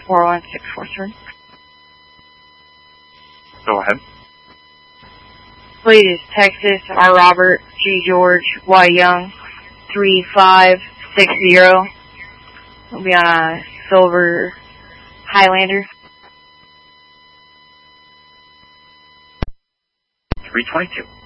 41643. Go ahead. Please, Texas, R. Robert, G. George, Y. Young, 3560. We'll be on a silver Highlander. 322.